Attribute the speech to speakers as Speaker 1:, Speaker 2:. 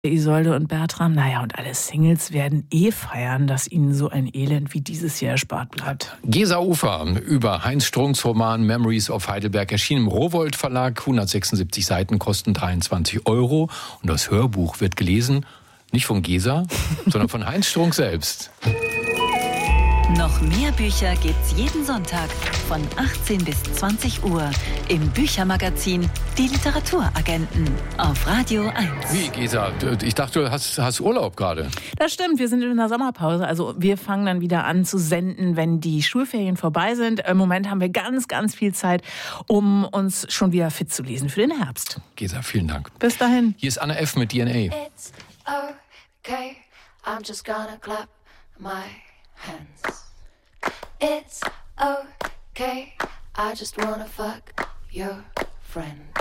Speaker 1: Isolde und Bertram, naja, und alle Singles werden feiern, dass ihnen so ein Elend wie dieses Jahr erspart bleibt.
Speaker 2: Gesa-Ufer über Heinz Strunks Roman Memories of Heidelberg erschienen im Rowohlt Verlag. 176 Seiten kosten 23 €. Und das Hörbuch wird gelesen, nicht von Gesa, sondern von Heinz Strunk selbst.
Speaker 3: Noch mehr Bücher gibt's jeden Sonntag von 18 bis 20 Uhr im Büchermagazin Die Literaturagenten auf Radio 1.
Speaker 2: Wie, Gesa? Ich dachte, du hast Urlaub gerade.
Speaker 1: Das stimmt, wir sind in der Sommerpause. Also wir fangen dann wieder an zu senden, wenn die Schulferien vorbei sind. Im Moment haben wir ganz, ganz viel Zeit, um uns schon wieder fit zu lesen für den Herbst.
Speaker 2: Gesa, vielen Dank.
Speaker 1: Bis dahin.
Speaker 2: Hier ist Anna F. mit DNA.
Speaker 4: It's okay, I'm just gonna clap my hands. It's okay, I just wanna fuck your friend.